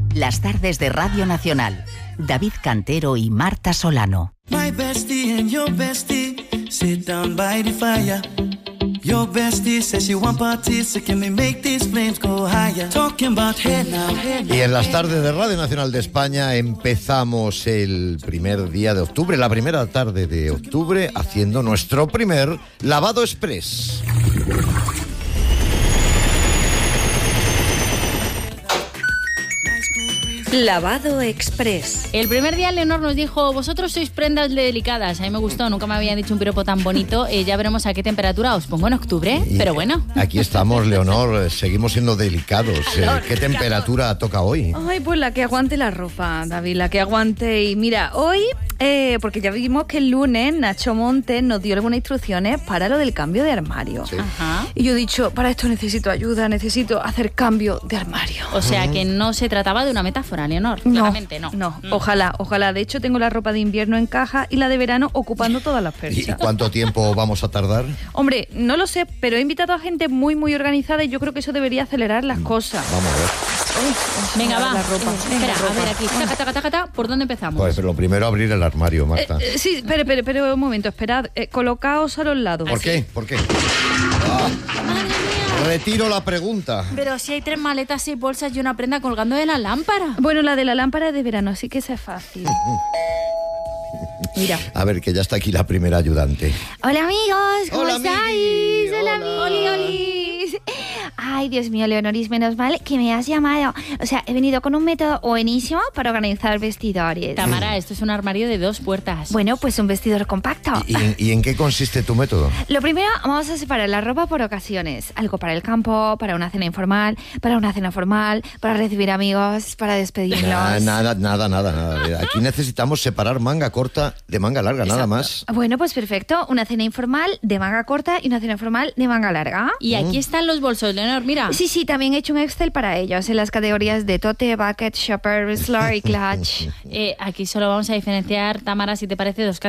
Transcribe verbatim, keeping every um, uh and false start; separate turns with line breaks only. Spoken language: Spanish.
Las tardes de Radio Nacional. David Cantero y Marta Solano.
My bestie and your bestie sit down by the fire. Your bestie says she want parties, so can we make these flames go higher? Talking about hey now, hey now.
Y en las tardes de Radio Nacional de España empezamos el primer día de octubre, la primera tarde de octubre, haciendo nuestro primer lavado express.
Lavado Express.
El primer día Leonor nos dijo, vosotros sois prendas delicadas. A mí me gustó, nunca me habían dicho un piropo tan bonito. Eh, ya veremos a qué temperatura os pongo en octubre,
Y
pero bueno.
Aquí estamos, Leonor, seguimos siendo delicados. Eh, ¿Qué temperatura toca hoy?
Ay, pues la que aguante la ropa, David, la que aguante. Y mira, hoy, eh, porque ya vimos que el lunes Nacho Montes nos dio algunas instrucciones para lo del cambio de armario.
Sí.
Ajá.
Y yo he dicho, para esto necesito ayuda, necesito hacer cambio de armario.
O sea que no se trataba de una metáfora, Leonor.
No,
Claramente no.
no,
Mm.
ojalá, ojalá. De hecho, tengo la ropa de invierno en caja y la de verano ocupando todas las
¿Y
perchas.
cuánto tiempo vamos a tardar?
Hombre, no lo sé, pero he invitado a gente muy, muy organizada y yo creo que eso debería acelerar las cosas.
Vamos a ver.
Venga, va.
La ropa.
Eh,
Venga,
espera,
ropa.
a ver aquí. Taca, taca, taca, taca. ¿Por dónde empezamos?
Pues lo primero, abrir el armario, Marta.
Eh, eh, sí, espere, espere, espere un momento, esperad. Eh, colocaos a los lados.
¿Por qué? ¿Por qué? Ah,
Madre mía.
retiro la pregunta.
Pero si hay tres maletas, seis bolsas y una prenda colgando de la lámpara.
Bueno, la de la lámpara es de verano, así que esa es fácil. Mira.
A ver, que ya está aquí la primera ayudante.
Hola amigos, ¿cómo
Hola,
estáis?
amigui.
Hola,
Hola.
Oli, Oli. Ay, Dios mío, Leonoris, menos mal que me has llamado. O sea, he venido con un método buenísimo para organizar vestidores.
Tamara, esto es un armario de dos puertas.
Bueno, pues un vestidor compacto.
¿Y, y- y en qué consiste tu método?
Lo primero, vamos a separar la ropa por ocasiones. Algo para el campo, para una cena informal, para una cena formal, para recibir amigos, para despedirlos.
Nada, nada, nada, nada, nada. Aquí necesitamos separar manga corta de manga larga, nada más.
Bueno, pues perfecto. Una cena informal de manga corta y una cena formal de manga larga.
Y aquí están los bolsos, Leonor, mira.
Sí, sí, también he hecho un Excel para ellos en las categorías de tote, bucket, shopper, wrestler y clutch.
Eh, aquí solo vamos a diferenciar, Tamara, si te parece, dos